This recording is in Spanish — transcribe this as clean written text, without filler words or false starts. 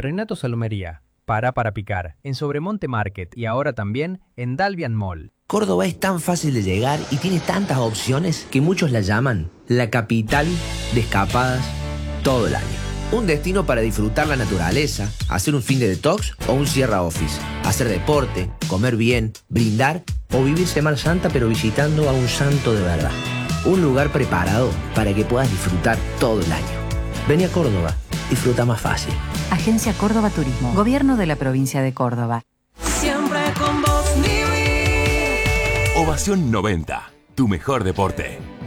Renato Salomería, para picar, en Sobremonte Market y ahora también en Dalvian Mall. Córdoba es tan fácil de llegar y tiene tantas opciones que muchos la llaman la capital de escapadas todo el año. Un destino para disfrutar la naturaleza, hacer un fin de detox o un Sierra Office, hacer deporte, comer bien, brindar o vivir Semana Santa pero visitando a un santo de verdad. Un lugar preparado para que puedas disfrutar todo el año. Vení a Córdoba, disfruta más fácil. Agencia Córdoba Turismo, Gobierno de la Provincia de Córdoba. Siempre con vos, mi vida. Ovación 90, tu mejor deporte.